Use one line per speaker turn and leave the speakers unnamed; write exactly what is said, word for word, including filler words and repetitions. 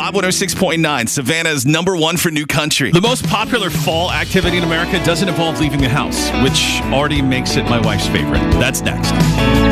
Hot one oh six point nine, Savannah's number one for new country.
The most popular fall activity in America doesn't involve leaving the house, which already makes it my wife's favorite. That's next.